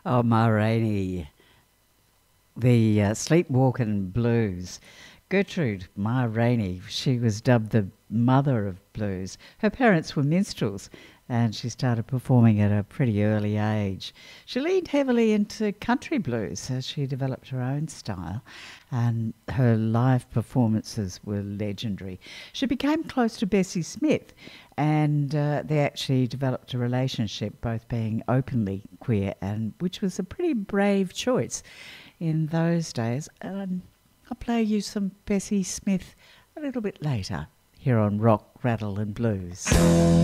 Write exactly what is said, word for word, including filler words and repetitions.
Oh, Ma Rainey, the uh, Sleepwalking Blues. Gertrude Ma Rainey, she was dubbed the mother of blues. Her parents were minstrels and she started performing at a pretty early age. She leaned heavily into country blues as she developed her own style, and her live performances were legendary. She became close to Bessie Smith, and uh, they actually developed a relationship, both being openly queer, and which was a pretty brave choice in those days. Um, I'll play you some Bessie Smith a little bit later here on Rock, Rattle and Blues.